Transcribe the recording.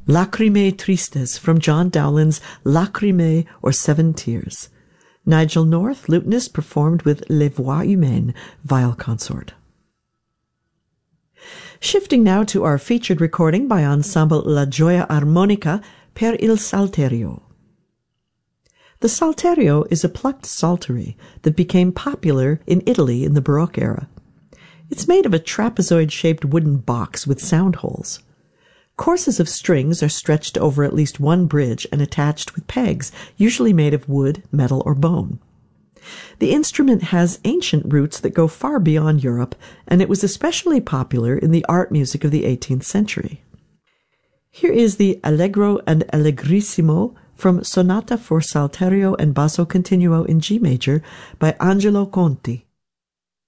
Lacrimae Tristes from John Dowland's Lacrimae or Seven Tears. Nigel North, lutenist, performed with Les Voix Humaines, viol consort. Shifting now to our featured recording by Ensemble La Gioia Armonica per il Salterio. The salterio is a plucked psaltery that became popular in Italy in the Baroque era. It's made of a trapezoid-shaped wooden box with sound holes. Courses of strings are stretched over at least one bridge and attached with pegs, usually made of wood, metal, or bone. The instrument has ancient roots that go far beyond Europe, and it was especially popular in the art music of the 18th century. Here is the Allegro and Allegrissimo from Sonata for Salterio and Basso Continuo in G major by Angelo Conti.